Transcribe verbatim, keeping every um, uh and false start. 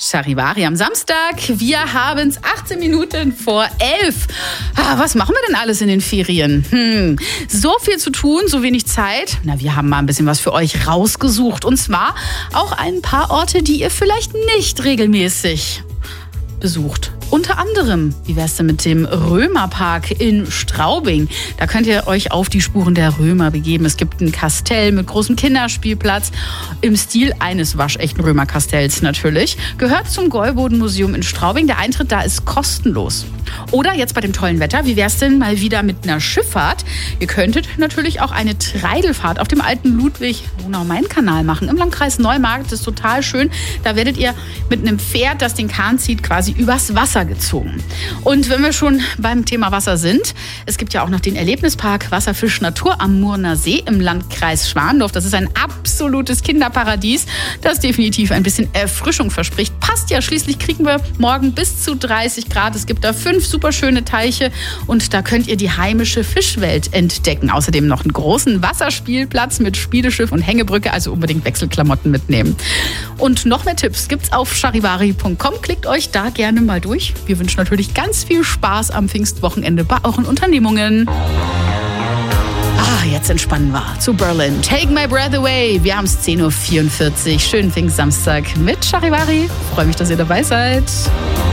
Charivari am Samstag. Wir haben es achtzehn Minuten vor elf. Ah, was machen wir denn alles in den Ferien? Hm, so viel zu tun, so wenig Zeit. Na, wir haben mal ein bisschen was für euch rausgesucht. Und zwar auch ein paar Orte, die ihr vielleicht nicht regelmäßig besucht. Unter anderem, wie wär's denn mit dem Römerpark in Straubing? Da könnt ihr euch auf die Spuren der Römer begeben. Es gibt ein Kastell mit großem Kinderspielplatz im Stil eines waschechten Römerkastells natürlich. Gehört zum Gäuboden-Museum in Straubing. Der Eintritt da ist kostenlos. Oder jetzt bei dem tollen Wetter, wie wär's denn mal wieder mit einer Schifffahrt? Ihr könntet natürlich auch eine Treidelfahrt auf dem alten Ludwig-Donau-Main-Kanal machen. Im Landkreis Neumarkt, das ist total schön. Da werdet ihr mit einem Pferd, das den Kahn zieht, quasi übers Wasser gezogen. Und wenn wir schon beim Thema Wasser sind, es gibt ja auch noch den Erlebnispark Wasserfisch Natur am Murner See im Landkreis Schwandorf. Das ist ein absolutes Kinderparadies, das definitiv ein bisschen Erfrischung verspricht. Passt ja, schließlich kriegen wir morgen bis zu dreißig Grad. Es gibt da fünf super schöne Teiche und da könnt ihr die heimische Fischwelt entdecken. Außerdem noch einen großen Wasserspielplatz mit Spieleschiff und Hängebrücke, also unbedingt Wechselklamotten mitnehmen. Und noch mehr Tipps gibt's auf charivari punkt com. Klickt euch da gerne mal durch. Wir wünschen natürlich ganz viel Spaß am Pfingstwochenende bei euren Unternehmungen. Ah, jetzt entspannen wir zu Berlin. Take my breath away. Wir haben es zehn Uhr vierundvierzig. Schönen Pfingstsamstag mit Charivari. Freue mich, dass ihr dabei seid.